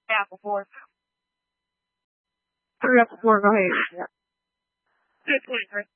Apple 4. 3 Apple 4, go ahead. Yeah. 223.